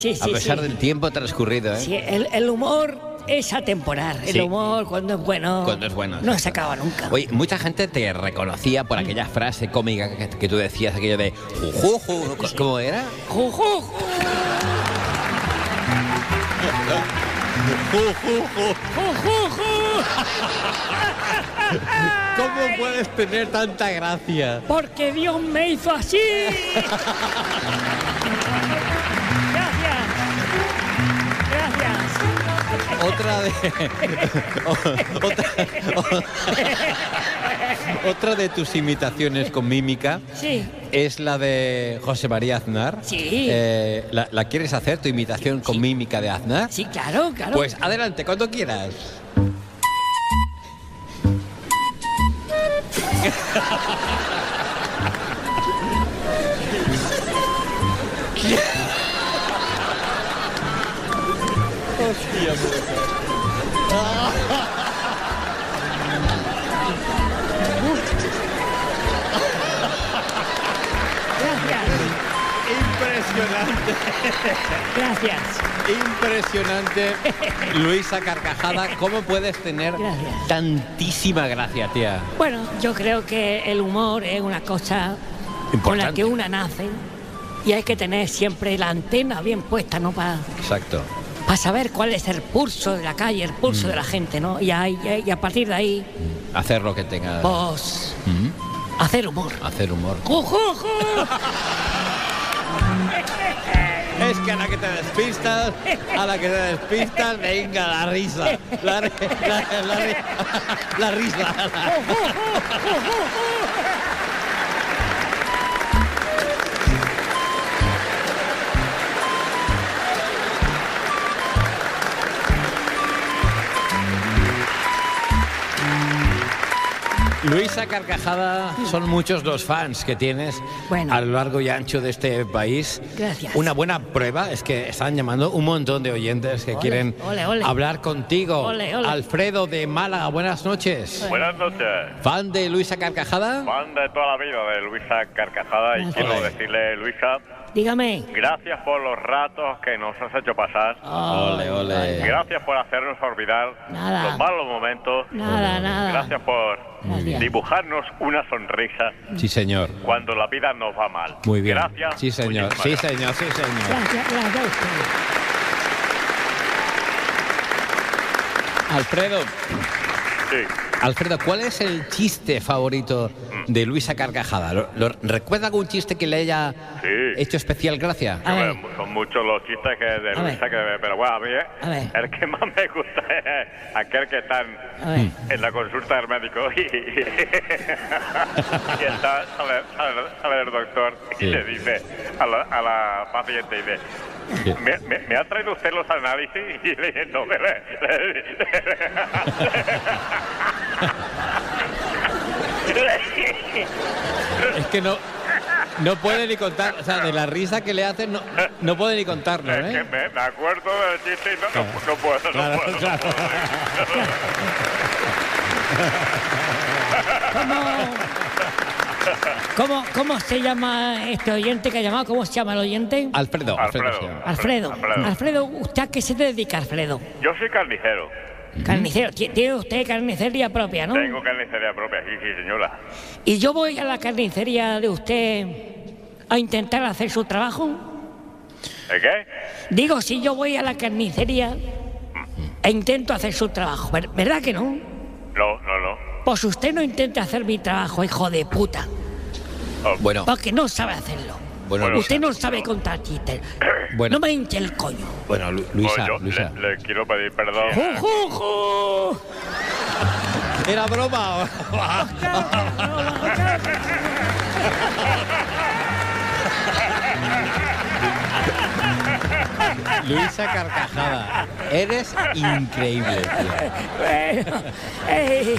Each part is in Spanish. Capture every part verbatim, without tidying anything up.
Sí, sí, a pesar sí. del tiempo transcurrido, ¿eh? Sí, el, el humor es atemporal. El Sí. humor, cuando es bueno, Cuando es bueno, no exacto. se acaba nunca. Oye, mucha gente te reconocía por aquella frase cómica que, que tú decías, aquello de jujuju, ¿cómo era? Jujuju. Jujuju. ¿Cómo puedes tener tanta gracia? Porque Dios me hizo así. Gracias. Gracias. Otra de otra, otra de tus imitaciones con mímica Sí. es la de José María Aznar. Sí. Eh, ¿la, la quieres hacer, tu imitación con Sí. mímica de Aznar? Sí, claro, claro. Pues adelante, cuando quieras. Hostia puta. Impresionante. Gracias. Impresionante. Luisa Carcajada, ¿cómo puedes tener Gracias. tantísima gracia, tía? Bueno, yo creo que el humor es una cosa con Importante. la que una nace y hay que tener siempre la antena bien puesta, ¿no? Para Exacto. saber cuál es el pulso de la calle, el pulso de la gente, ¿no? Y a, y a partir de ahí, Hacer lo que tenga. pues, Mm. hacer humor. Hacer humor. ¡Ju, ju, ju! Es que a la que te despistas, a la que te despistas, venga la risa. La, ri- la, la ri- la risa. Luisa Carcajada, son muchos los fans que tienes Bueno. a lo largo y ancho de este país. Gracias. Una buena prueba es que están llamando un montón de oyentes que Ole, quieren ole, ole. hablar contigo. Ole, ole. Alfredo de Málaga, buenas noches. Buenas noches. ¿Fan de Luisa Carcajada? Fan de toda la vida de Luisa Carcajada y Gracias. quiero decirle, Luisa, Dígame. gracias por los ratos que nos has hecho pasar. Ole, ole. Gracias por hacernos olvidar Nada. los malos momentos. Nada, nada. Gracias por Gracias. dibujarnos una sonrisa Sí, señor. cuando la vida nos va mal. Muy bien. Gracias. Sí, señor. muchísimas Sí, gracias. señor. Sí, señor. Gracias, gracias a usted. Alfredo, Sí. Alfredo, ¿cuál es el chiste favorito de Luisa Carcajada? ¿Lo, lo- ¿Recuerda algún chiste que le haya Sí. hecho especial gracia? A ver. Hombre, Son muchos los chistes que de A Luisa, ver. que, pero bueno, a mí eh, A ver. el que más me gusta es aquel que está en, A ver. en la consulta del médico y, y está, sale, sale- sale el doctor y Sí. le dice a la, a la paciente, dice, Sí. ¿Me, me, me ha traído usted los análisis? Y le dije, no, me le- Es que no, no puede ni contar, o sea, de la risa que le hacen, no, no puede ni contarlo, Es que ¿eh? me, me acuerdo del chiste y no, no, no puedo, no Claro, puedo. no claro. puedo. ¿Cómo, ¿Cómo se llama este oyente que ha llamado? ¿Cómo se llama el oyente? Alfredo, Alfredo. Alfredo. se llama. Alfredo. Alfredo. Alfredo, ¿usted a qué se dedica, Alfredo? Yo soy carnicero. Carnicero. Ti- Tiene usted carnicería propia, ¿no? Tengo carnicería propia, sí, sí, señora. Y yo voy a la carnicería de usted a intentar hacer su trabajo. ¿El qué? Digo, si yo voy a la carnicería e intento hacer su trabajo, ¿ver- ¿verdad que no? No, no, no. Pues usted no intente hacer mi trabajo, hijo de puta, Oh, Bueno, porque no sabe hacerlo. bueno, Bueno, Luisa. Usted no sabe contar chistes. Bueno. No me hinche el coño. Bueno, Lu- pues Luisa, yo Luisa. Le, le quiero pedir perdón. ¡Ju, ju, ju! ¿Era broma? Luisa Carcajada, eres increíble, tío. Bueno, eh,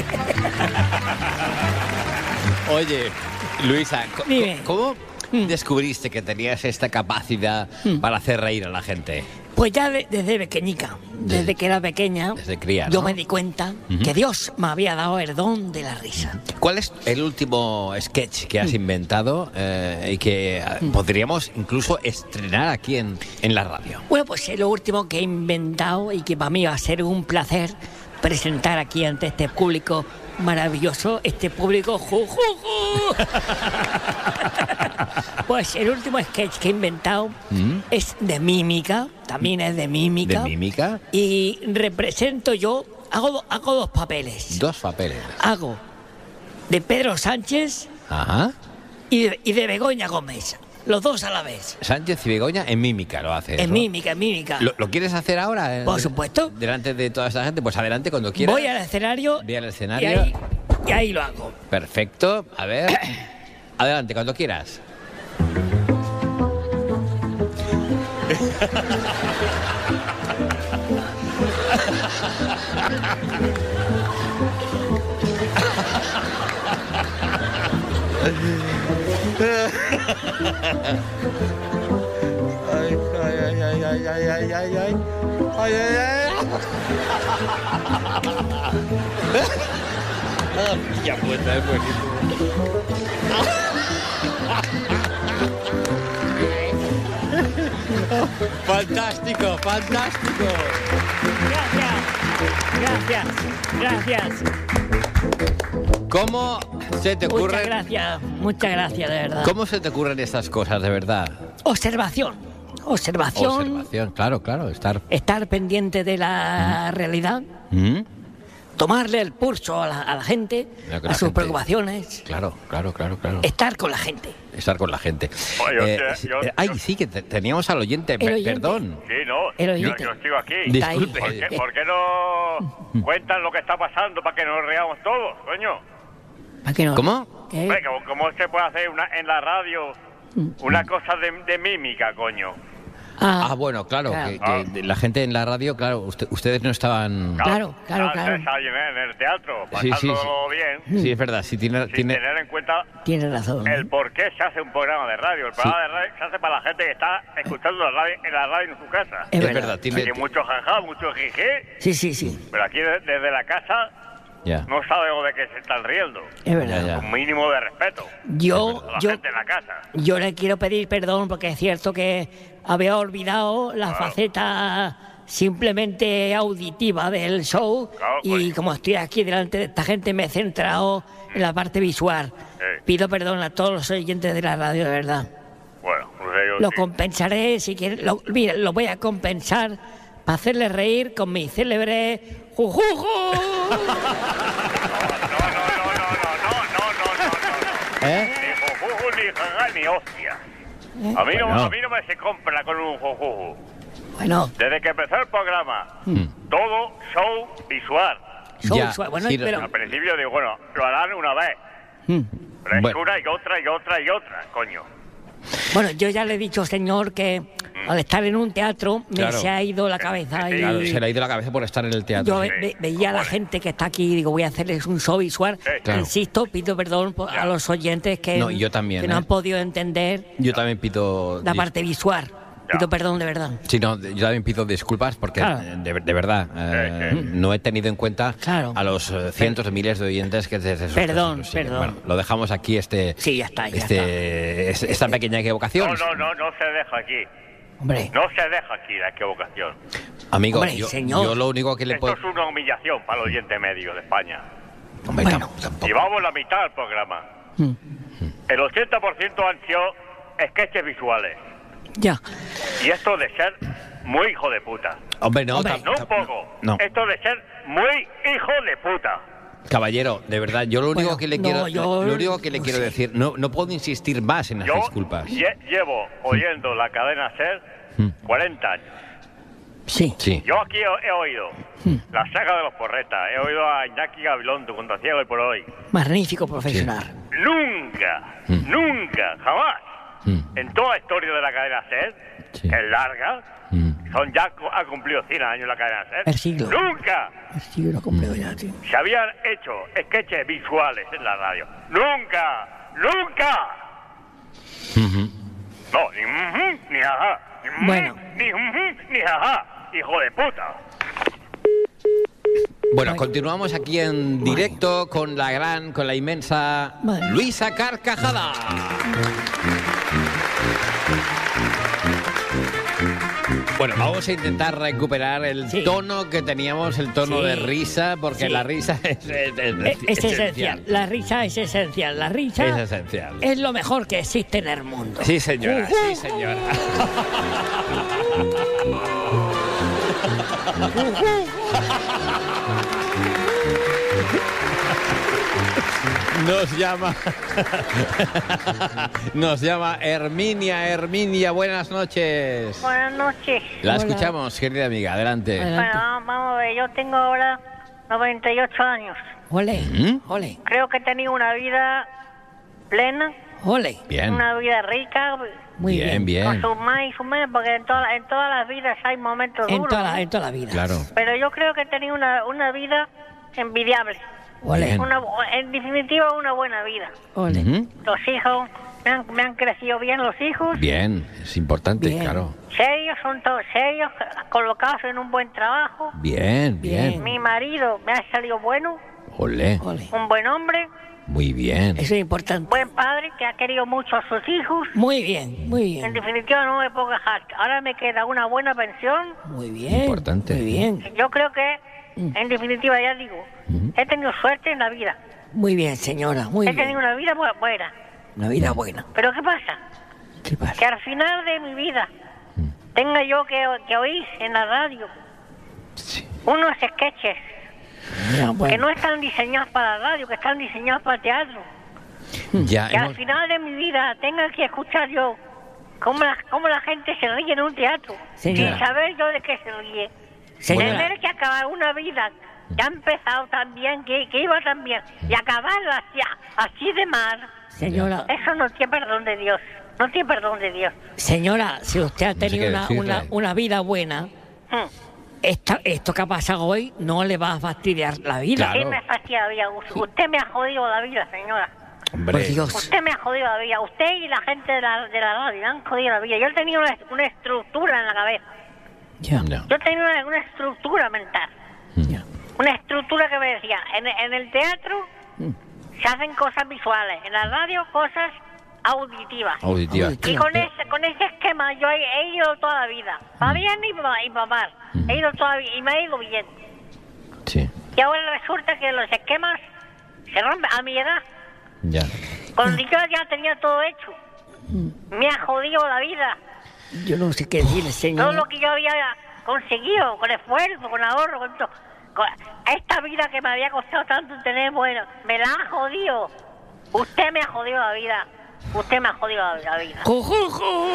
Oye, Luisa, co- Dime. ¿cómo descubriste que tenías esta capacidad para hacer reír a la gente? Pues ya de- desde pequeñica, desde, desde que era pequeña, desde cría, yo ¿no? me di cuenta Uh-huh. que Dios me había dado el don de la risa. ¿Cuál es el último sketch que has inventado eh, y que eh, podríamos incluso estrenar aquí en, en la radio? Bueno, pues es lo último que he inventado y que para mí va a ser un placer presentar aquí ante este público maravilloso, este público ju, ju, ju. Pues el último sketch que he inventado ¿Mm? es de mímica, también es de mímica. ¿De mímica? Y represento yo, hago, do- hago dos papeles. Dos papeles. Hago de Pedro Sánchez Ajá. y de, y de Begoña Gómez, los dos a la vez. Sánchez y Begoña en mímica lo hace. En ¿no? mímica, en mímica. ¿Lo, lo quieres hacer ahora? eh, Por supuesto. Delante de toda esta gente. Pues adelante cuando quieras. Voy al escenario, Ve al y escenario. ahí, y ahí lo hago. Perfecto. A ver. Adelante, cuando quieras. Ay, ay, ay, ay, ay, ay, ay, ay, ay. Ay, ay, ay. Ya puesta, es buenísimo. Fantástico, fantástico. Gracias, gracias, gracias. ¿Cómo se te Muchas ocurren? gracias, muchas gracias, de verdad. ¿Cómo se te ocurren estas cosas, de verdad? Observación, observación, Observación, claro, claro, estar. estar pendiente de la realidad, ¿Mm? tomarle el pulso a la, a la gente, Lo que a la sus gente- preocupaciones, Claro, claro, claro, claro. estar con la gente. Estar con la gente. Oye, Eh, yo- sí, yo- eh, ay, yo- sí, que te- teníamos al oyente. El per- oyente. Perdón. Sí, no, El yo, oyente. yo estoy aquí. Está ahí. Disculpe. ¿Por qué, por qué no cuentan lo que está pasando para que nos reamos todos, coño? ¿Para qué no? ¿Cómo? ¿Qué? Hombre, ¿Cómo, cómo se puede hacer una, en la radio una cosa de, de mímica, coño? Ah, bueno, claro, claro. que, que la gente en la radio, claro, usted- ustedes no estaban. Claro, claro, claro. Está ahí en en el teatro, Sí, pasándolo sí, sí. bien, Sí, es verdad, sí, tiene. sin tiene... tener en cuenta Tienes razón. el por qué se hace un programa de radio. El programa de radio se hace para la gente que está escuchando la radio, en la radio en su casa. Es Es verdad. verdad, tiene. Hay mucho jajá, mucho jijé, Sí, sí, sí, pero aquí de- desde la casa Ya. no sabemos de qué se están riendo. es verdad. Ya, ya. Un mínimo de respeto Yo, a la yo, gente en la casa. yo le quiero pedir perdón porque es cierto que había olvidado la Claro. faceta simplemente auditiva del show Claro, y pues. como estoy aquí delante de esta gente me he centrado en la parte visual. Sí. Pido perdón a todos los oyentes de la radio, de verdad. Bueno, no sé yo Lo sí. compensaré, si quieren, lo, mira, lo voy a compensar para hacerle reír con mi célebre jujuju. No, no, no, no, no, no, no, no, no, no. ¿Eh? Ni jujuju, ni jaja, ni hostia. A mí, no, Bueno. a mí no me se compra con un jujuju. Bueno, Desde que empezó el programa, Mm. todo show visual. show Ya, visual. Bueno, sí, pero Al principio digo, bueno, lo harán una vez. Mm. Pero es Bueno. una y otra y otra y otra, coño. Bueno, yo ya le he dicho, señor, que al estar en un teatro me Claro. se ha ido la cabeza y Claro, se le ha ido la cabeza por estar en el teatro. yo sí. ve- ve- veía a la gente que está aquí y digo, voy a hacerles un show visual. Sí. Claro. Insisto, pido perdón por- a los oyentes que, No, yo también, que no ¿eh? han podido entender Yo también pido. la dis- parte visual. Ya. Pido perdón de verdad. Sí, no, yo también pido disculpas porque, Claro. eh, de, de verdad, eh, Sí, sí. no he tenido en cuenta Claro. a los eh, cientos de miles de oyentes que desde sus Perdón, casas nos siguen. perdón. Bueno, lo dejamos aquí, este, Sí, ya está, ya este, es- esta pequeña equivocación. No, no, no, no se deja aquí. Hombre, No se deja aquí la equivocación. Amigo, Hombre, yo, señor. yo lo único que le Esto puedo... es una humillación para el oyente medio de España. Hombre, Bueno. tam- tampoco. Llevamos la mitad del programa. Mm. El ochenta por ciento han sido sketches visuales. ya. Y esto de ser muy hijo de puta. Hombre, no, Hombre. tam- No un tam- poco. no. Esto de ser muy hijo de puta. Caballero, de verdad, yo lo único Bueno, que le no, quiero, yo- lo único que le no quiero sé. decir, no, no puedo insistir más en las Yo disculpas. lle- llevo oyendo la cadena SER Mm. cuarenta años. Sí. Sí. Yo aquí he, he oído la saga de los porretas, he oído a Iñaki Gabilondo, contra ciego y por hoy. Magnífico profesional. Nunca, Mm. nunca, jamás, Mm. en toda la historia de la cadena SER, Sí. que es larga, Mm. son ya co- ha cumplido cien años la cadena SER. El siglo. Nunca Sí, lo comprendo ya, tío. se habían hecho sketches visuales en la radio. Nunca, nunca. Ujú. No, ni ujú, ni ajá. Bueno. Ni jum, ni jaja, hijo de puta. Bueno, continuamos aquí en directo con la gran, con la inmensa Madre. Luisa Carcajada. Bueno, vamos a intentar recuperar el Sí. tono que teníamos, el tono Sí. de risa, porque Sí. la risa es, es- es- Es, es esencial. La risa es esencial. La risa Es esencial. es lo mejor que existe en el mundo. Sí, señora, sí, señora. Nos llama Nos llama Herminia. Herminia, buenas noches. Buenas noches. La Hola. escuchamos, querida amiga, adelante. Adelante. Bueno, vamos, vamos a ver, yo tengo ahora noventa y ocho años. Ole, ¿Mm? ole, Creo que he tenido una vida plena, ole. Bien, una vida rica, Muy bien, bien. con bien. sus más y sus menos, porque en, toda- en todas las vidas hay momentos En duros. toda, la, ¿no? en toda la vida. Claro. Pero yo creo que he tenido una, una vida envidiable. Ole, Bien. Una, en definitiva, una buena vida. ole. Ujú. Los hijos, me han, me han crecido bien los hijos. Bien, es importante, Bien. claro. Serios, son todos serios, colocados en un buen trabajo. Bien, bien. Bien. Mi marido me ha salido bueno, Olé, Ole. un buen hombre, muy bien. Eso es importante. buen padre que ha querido mucho a sus hijos. Muy bien, muy En bien. definitiva, no me puedo quejar. Ahora me queda una buena pensión. Muy bien. Importante. Muy bien. Yo creo que, en definitiva, ya digo, he tenido suerte en la vida. Muy bien, señora. Muy He tenido bien. una vida bu- buena. Una vida buena. Pero ¿qué pasa? ¿Qué pasa? Que al final de mi vida tenga yo que, que oír en la radio Sí. unos sketches Ya, que bueno. no están diseñados para la radio, que están diseñados para el teatro. Ya Que al hemos- final de mi vida tenga que escuchar yo cómo la, cómo la gente se ríe en un teatro, Señora. sin saber yo de qué se ríe. Señora. Tener que acabar una vida que ha empezado tan bien, que, que iba tan bien, y acabarla así, así de mal, Señora, eso no tiene perdón de Dios. No tiene perdón de Dios. señora, si usted ha sé tenido qué una, decirle. una, una vida buena, Hmm. esta, esto que ha pasado hoy no le va a fastidiar la vida. Claro. ¿Qué me fastidia la vida? Usted me ha jodido la vida, señora. Hombre, Por Dios. Usted me ha jodido la vida. Usted y la gente de la, de la radio me han jodido la vida. Yo tenía una, una estructura en la cabeza. Ya, no. Yo tenía una, una estructura mental. ya. Una estructura que me decía, en, en el teatro Mm. se hacen cosas visuales, en la radio cosas auditivas. Auditiva. Auditiva. Y con ese, con ese esquema yo he, he ido toda la vida, para bien y para, y para mal. He ido toda la vida y me ha ido bien. Sí, Y ahora resulta que los esquemas se rompen a mi edad. ya. Cuando yo ya tenía todo hecho, me ha jodido la vida. Yo no sé qué decirle, Todo señora. lo que yo había conseguido, con esfuerzo, con ahorro, con todo. Con esta vida que me había costado tanto tener, bueno, me la ha jodido. Usted me ha jodido la vida. Usted me ha jodido la, la vida. Ju, ju, ju.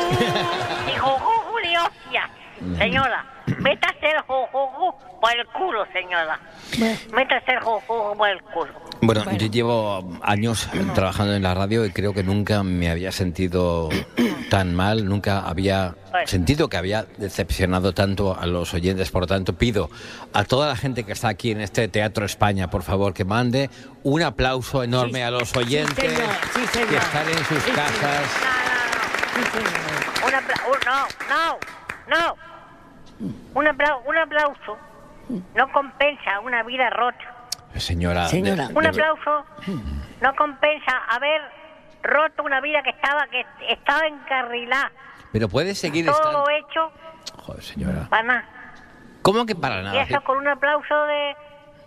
Y jujuju ni hostia, señora. Métase el jujuju por el culo, señora. Métase el jujuju por el culo. Bueno, Bueno. yo llevo años trabajando en la radio y creo que nunca me había sentido tan mal, nunca había Bueno. sentido que había decepcionado tanto a los oyentes. Por lo tanto, pido a toda la gente que está aquí en este Teatro España, por favor, que mande un aplauso enorme Sí, a los sí, oyentes señor, sí, señor. que están en sus Sí, señor. casas. No, no, no. Sí, señor. Un apla- un- no, no, no. Un, apla- un aplauso no compensa una vida rota. Señora, Señora. de- Un de- aplauso no compensa haber roto una vida que estaba que estaba encarrilada. pero puede seguir Todo estando. lo hecho Joder, señora. para nada. ¿Cómo que para Y nada? eso con un aplauso de,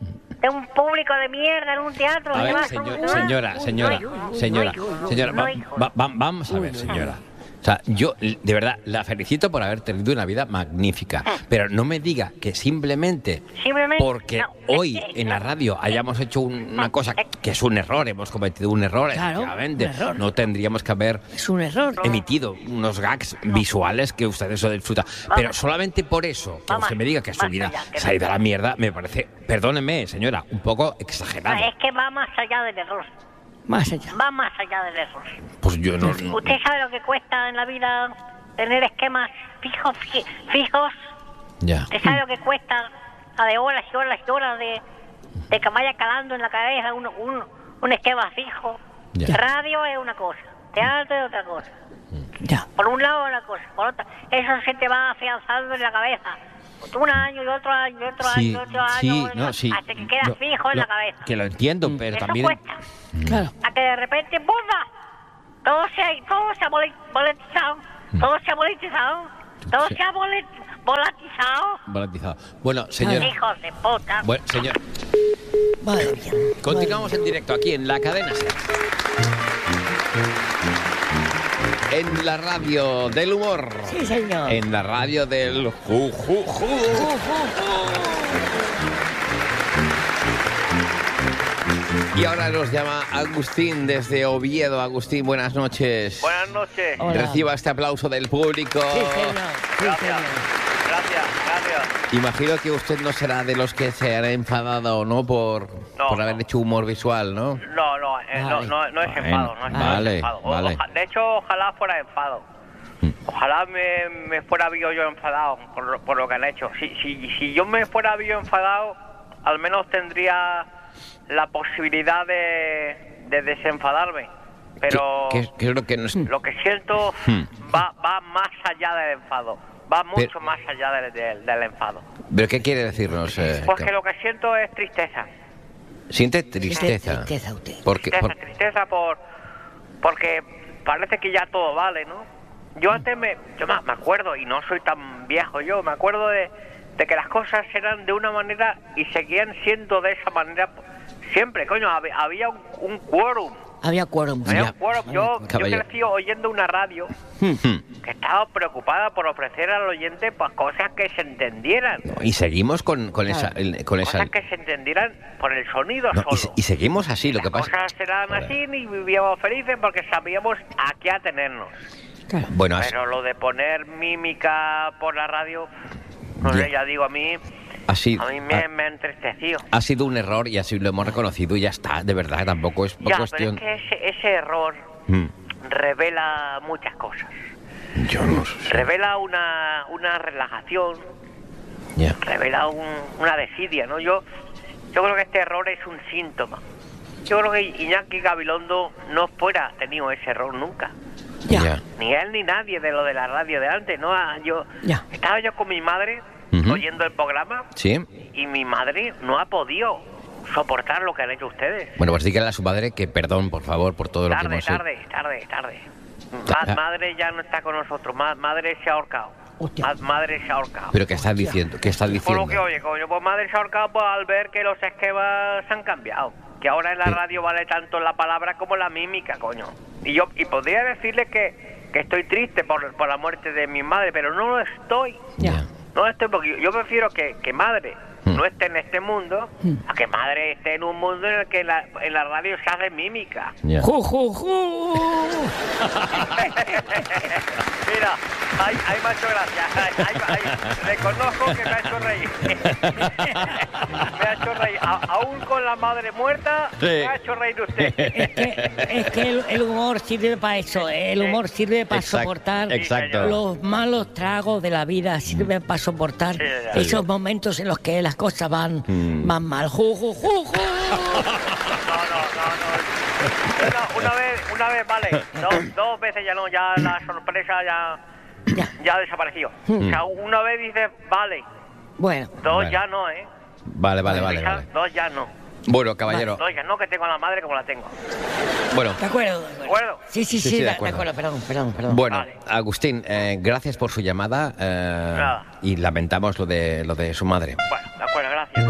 de un público de mierda en un teatro. A que ver, va, señor- son- señora, Uy, señora, uy, uy, señora, uy, uy, señora, uy, va- hijo. va- va- vamos a ver, señora. O sea, yo de verdad la felicito por haber tenido una vida magnífica, pero no me diga que simplemente Simplemente, porque no, hoy es que- en la radio hayamos hecho un- una cosa que es un error, hemos cometido un error, Claro, efectivamente, un error. no tendríamos que haber Es un error. emitido unos gags visuales que ustedes lo disfrutan. Pero solamente por eso, que Vamos, usted me diga que su más vida allá, que se ha ido a la mierda, me parece, perdóneme, señora, un poco exagerado. Es que va más allá del error. Más allá. Va más allá del error. Pues yo no... no- ¿Usted sabe lo que cuesta en la vida tener esquemas fijos? fi- fijos? Ya. ¿Usted sabe lo que cuesta a de horas y horas y horas de, de que vaya calando en la cabeza un, un, un esquema fijo? Ya. Radio es una cosa, teatro es otra cosa. Ya. Por un lado una cosa, por otra, eso se te va afianzando en la cabeza. Un año y otro año y otro Sí, año y otro año, sí, otro, no, sí. hasta que queda Lo- fijo en lo- la cabeza. Que lo entiendo, pero Eso también... cuesta. Claro. A que de repente, ¡bomba! Todo se ha, todo se ha vole- volatizado, todo se ha volatizado, todo Sí. se ha vole- volatizado. Volatizado. Bueno, señor... Hijos de puta. Bueno, señor, Madre mía. continuamos en directo aquí en la cadena SER. En la radio del humor. Sí, señor. En la radio del ju, ju, ju. Y ahora nos llama Agustín desde Oviedo. Agustín, buenas noches. Buenas noches. Hola. Reciba este aplauso del público. Sí, señor. Sí, Gracias. señor. Gracias, gracias. Imagino que usted no será de los que se han enfadado, ¿no? Por, No, por haber no. hecho humor visual, ¿no? No, no, eh, no, Vale. no, no es Bueno, enfado, no es vale, enfado. O- vale. oja- de hecho, ojalá fuera enfado. Ojalá me, me fuera visto yo enfadado por, lo- por lo que han hecho. Si, si, si yo me fuera visto enfadado, al menos tendría la posibilidad de, de desenfadarme. Pero ¿Qué, qué- qué es lo que nos... lo que siento Hmm. va, va más allá del enfado. Va mucho Pero- más allá del, del, del enfado. ¿Pero qué quiere decirnos? eh, Porque que- lo que siento es tristeza. Siente tristeza. Tristeza usted. Porque, Tristeza, por- tristeza por porque parece que ya todo vale, ¿no? Yo antes me, yo me me acuerdo, y no soy tan viejo yo, me acuerdo de, de que las cosas eran de una manera y seguían siendo de esa manera siempre, coño, hab- había un, un quórum, Había quórum. había Ya. un quórum. Yo, yo Caballero. crecí oyendo una radio Hmm. que estaba preocupada por ofrecer al oyente pues cosas que se entendieran, Y seguimos con, con esa... el- con esa cosas que se entendieran por el sonido no, y, solo. se- y seguimos así, lo que Las pasa... cosas eran Joder. así y vivíamos felices porque sabíamos a qué atenernos. Claro. Bueno, has- Pero lo de poner mímica por la radio, no Ya. sé, ya digo, a mí, ha sido... a mí me, ha- me ha entristecido. Ha sido un error y así lo hemos reconocido y ya está, de verdad, tampoco es Ya, cuestión... pero es que ese, ese error Mm. revela muchas cosas. Yo no sé. Revela una, una relajación, Ya. revela un- una desidia, ¿no? Yo, yo creo que este error es un síntoma. Yo creo que Iñaki Gabilondo no fuera tenido ese error nunca. Ya. Ya. Ni él ni nadie de lo de la radio de antes, ¿no? Ah, Yo Ya. estaba yo con mi madre Ujú. oyendo el programa ¿Sí? y mi madre no ha podido soportar lo que han hecho ustedes. Bueno, pues dígale a su madre que perdón, por favor, por todo lo que Tarde, hemos hecho. tarde, tarde, tarde. Ta- Ma- madre ya no está con nosotros. Ma- madre se ha ahorcado. Hostia. Ma- madre se ha ahorcado. ¿Pero qué estás diciendo? ¿Qué estás Por diciendo? lo que oye, coño, pues madre se ha ahorcado pues, al ver que los esquemas se han cambiado. Que ahora en la Pero- radio vale tanto la palabra como la mímica, coño. Y yo y podría decirle que, que estoy triste por, por la muerte de mi madre, pero no lo estoy. Ya. No lo estoy porque yo, yo prefiero que, que madre Hmm. no esté en este mundo a que madre esté en un mundo en el que la, en la radio se hace mímica. Ya. Ju, ju, ju. Mira, hay, hay macho gracia. Hay, hay- hay- reconozco que me ha hecho reír. me ha hecho reír. A- aún con la madre muerta, Sí. me ha hecho reír usted. Es que, es que el, el humor sirve para eso. El humor sirve para Exacto, soportar exacto. los malos tragos de la vida. Sirve para soportar Sí, sí, esos momentos en los que las cosas van, Mm. van mal. Ju, ju, ju, ju. No, no, no, no. Una, una vez, una vez, vale. Dos, dos veces ya no, ya la sorpresa ya, Ya. ya ha desaparecido. O sea, una vez dices, vale. Bueno, Dos Bueno. ya no, ¿eh? Vale, vale, vale, Esa, vale. Dos ya no. Bueno, caballero. Dos ya no, que tengo a la madre como la tengo. Bueno, de acuerdo. De ¿De acuerdo? Sí, sí, Sí, sí, sí, de de, de acuerdo. acuerdo. Perdón, perdón, perdón. bueno, Vale. Agustín, eh, gracias por su llamada eh, Nada. y lamentamos lo de lo de su madre. Bueno, de acuerdo, gracias.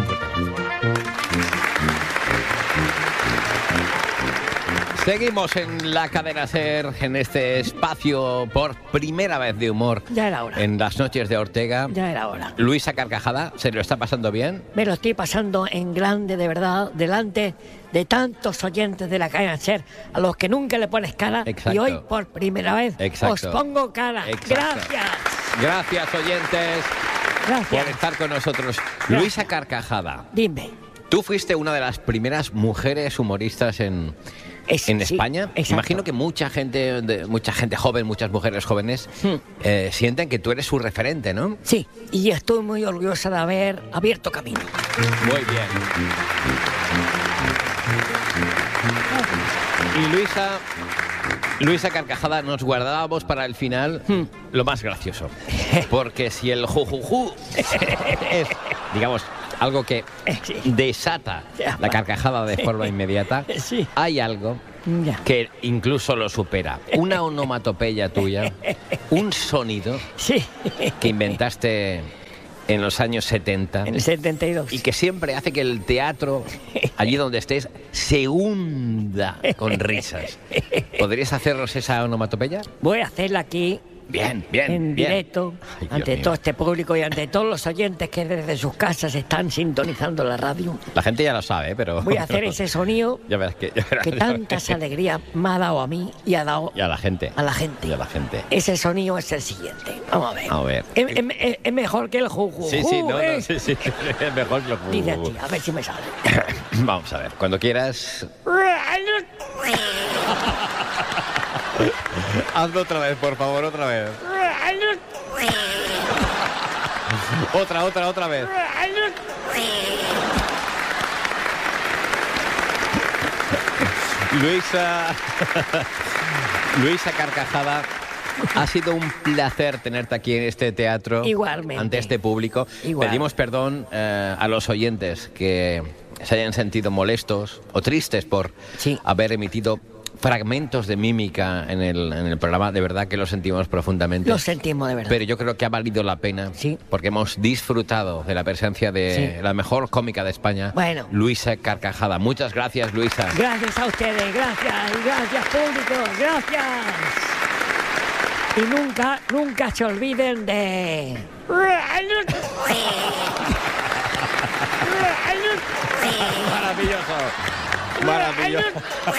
Seguimos en la cadena SER, en este espacio por primera vez de humor Ya era hora. en las noches de Ortega. Ya era hora. Luisa Carcajada, ¿se lo está pasando bien? Me lo estoy pasando en grande, de verdad, delante de tantos oyentes de la cadena SER, a los que nunca le pones cara, Exacto. y hoy por primera vez Exacto. os pongo cara. Exacto. Gracias. Gracias, oyentes, por Gracias. estar con nosotros. Luisa Carcajada, Dime. tú fuiste una de las primeras mujeres humoristas en, Es- en sí, España. exacto. Imagino que mucha gente, de- mucha gente joven, muchas mujeres jóvenes, Hmm. eh, sienten que tú eres su referente, ¿no? Sí, y estoy muy orgullosa de haber abierto camino. Muy bien. Y Luisa, Luisa Carcajada, nos guardábamos para el final hmm. lo más gracioso. Porque si el jujuju es, digamos, algo que desata la carcajada de forma inmediata, sí. hay algo que incluso lo supera. Una onomatopeya tuya, un sonido sí. que inventaste en los años setenta. En el setenta y dos. Y que siempre hace que el teatro, allí donde estés, se hunda con risas. ¿Podrías hacernos esa onomatopeya? Voy a hacerla aquí. Bien, bien, en bien. directo, Ay, ante mío. todo este público y ante todos los oyentes que desde sus casas están sintonizando la radio. La gente ya lo sabe, pero... Voy a hacer ese sonido ya verás que, ya verás que tantas alegrías me ha dado a mí y ha dado y a la gente. A la gente. Y a la gente. Ese sonido es el siguiente. Vamos a ver. A ver. Es, es, es, es mejor que el juju. Sí, sí, no, no, sí, sí. Es mejor que el juju. Dice a ti, a ver si me sale. Vamos a ver, cuando quieras... Hazlo otra vez, por favor, otra vez. Otra, otra, otra vez. Luisa... Luisa Carcajada, ha sido un placer tenerte aquí en este teatro. Igualmente. Ante este público. Igual. Pedimos perdón eh, a los oyentes que se hayan sentido molestos o tristes por sí. haber emitido fragmentos de mímica en el, en el programa. De verdad que lo sentimos profundamente. Lo sentimos de verdad. Pero yo creo que ha valido la pena, sí. porque hemos disfrutado de la presencia de sí. la mejor cómica de España, bueno. Luisa Carcajada. Muchas gracias, Luisa. Gracias a ustedes, gracias, gracias público, gracias. Y nunca, nunca se olviden de... Maravilloso. Maravilloso.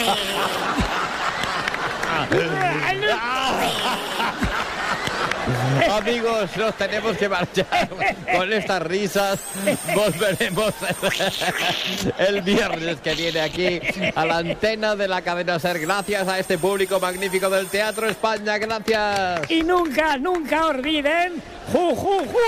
Amigos, nos tenemos que marchar con estas risas. Volveremos el viernes que viene aquí a la antena de la cadena SER. Gracias a este público magnífico del Teatro España. Gracias. Y nunca, nunca olviden. ¡Ju, ju, ju!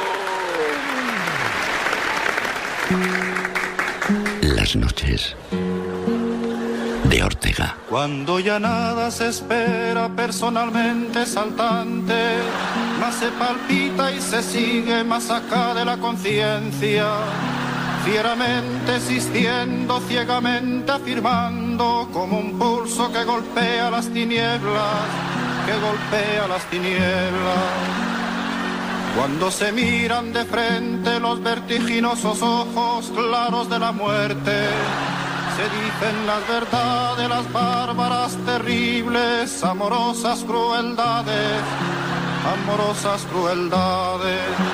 Las noches de Ortega. Cuando ya nada se espera, personalmente saltante, más se palpita y se sigue más acá de la conciencia, fieramente existiendo, ciegamente afirmando, como un pulso que golpea las tinieblas, que golpea las tinieblas. Cuando se miran de frente los vertiginosos ojos claros de la muerte, se dicen las verdades, las bárbaras, terribles, amorosas crueldades, amorosas crueldades.